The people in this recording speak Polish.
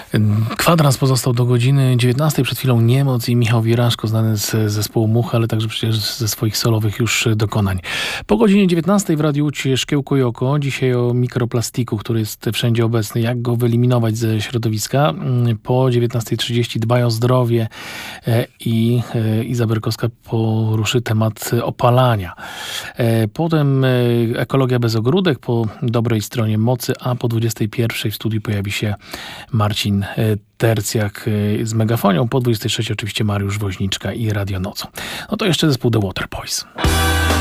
Kwadrans pozostał do godziny 19. Przed chwilą Niemoc i Michał Wiraszko, znany z zespołu Mucha, ale także przecież ze swoich solowych już dokonań. Po godzinie 19 w Radiu Łódź Szkiełko i Oko. Dzisiaj o mikroplastiku, który jest wszędzie obecny. Jak go wyeliminować ze środowiska. Po 19:30 Dbaj o zdrowie i Iza Berkowska poruszy temat opalania. Potem Ekologia bez ogródek po dobrej stronie mocy, a po 21 w studiu pojawi się Marcin Tercjak z Megafonią, po 26 oczywiście Mariusz Woźniczka i Radio Nocą. No to jeszcze zespół The Waterboys.